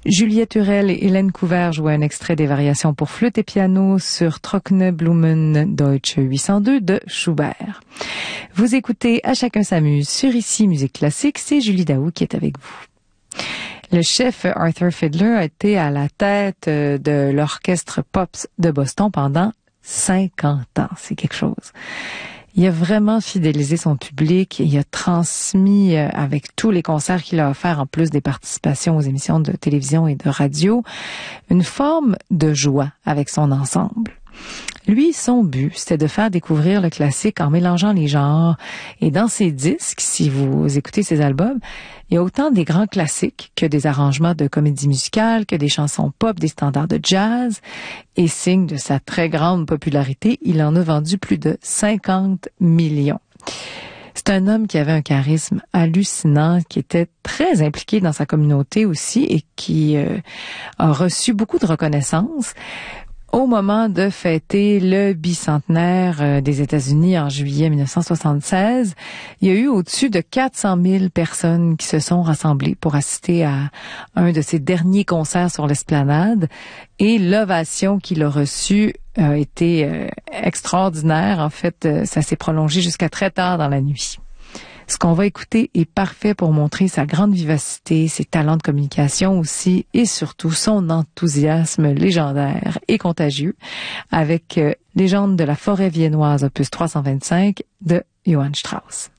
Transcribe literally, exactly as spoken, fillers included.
Juliette Hurel et Hélène Couvert jouaient un extrait des variations pour flûte et piano sur Trockene Blumen Deutsche huit cent deux de Schubert. Vous écoutez À chacun s'amuse sur Ici Musique Classique, c'est Julie Daou qui est avec vous. Le chef Arthur Fiedler a été à la tête de l'orchestre Pops de Boston pendant cinquante ans. C'est quelque chose. Il a vraiment fidélisé son public. Il a transmis, euh, avec tous les concerts qu'il a offerts, en plus des participations aux émissions de télévision et de radio, une forme de joie avec son ensemble. Lui, son but, c'était de faire découvrir le classique en mélangeant les genres. Et dans ses disques, si vous écoutez ses albums, il y a autant des grands classiques que des arrangements de comédie musicale, que des chansons pop, des standards de jazz. Et signe de sa très grande popularité, il en a vendu plus de cinquante millions. C'est un homme qui avait un charisme hallucinant, qui était très impliqué dans sa communauté aussi et qui euh, a reçu beaucoup de reconnaissance. Au moment de fêter le bicentenaire des États-Unis en juillet mille neuf cent soixante-seize, il y a eu au-dessus de quatre cent mille personnes qui se sont rassemblées pour assister à un de ses derniers concerts sur l'esplanade. Et l'ovation qu'il a reçue a été euh, extraordinaire. En fait, euh, ça s'est prolongé jusqu'à très tard dans la nuit. Ce qu'on va écouter est parfait pour montrer sa grande vivacité, ses talents de communication aussi, et surtout son enthousiasme légendaire et contagieux avec euh, Légende de la forêt viennoise opus trois cent vingt-cinq de Johann Strauss.